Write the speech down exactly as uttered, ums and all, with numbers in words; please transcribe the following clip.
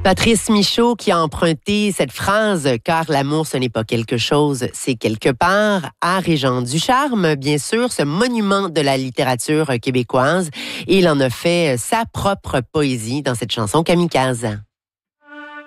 Patrice Michaud qui a emprunté cette phrase « Car l'amour, ce n'est pas quelque chose, c'est quelque part » à Régent Ducharme, bien sûr, ce monument de la littérature québécoise. Et il en a fait sa propre poésie dans cette chanson Kamikaze.